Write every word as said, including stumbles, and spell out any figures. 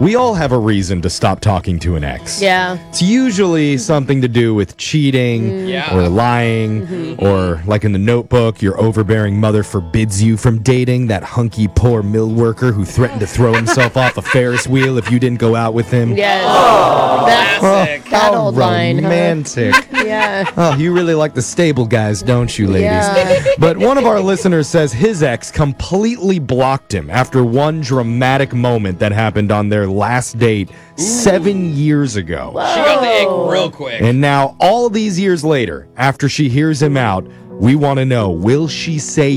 We all have a reason to stop talking to an ex. Yeah. It's usually something to do with cheating Yeah. or lying, Mm-hmm. or like in The Notebook, your overbearing mother forbids you from dating that hunky poor mill worker who threatened to throw himself off a Ferris wheel if you didn't go out with him. Yes. That, Classic. that How old line, huh? romantic. Yeah. Oh, you really like the stable guys, don't you, ladies? Yeah. But one of our listeners says his ex completely blocked him after one dramatic moment that happened on their last date seven years ago. She got the ick real quick. And now, all these years later, after she hears him out, we want to know, will she say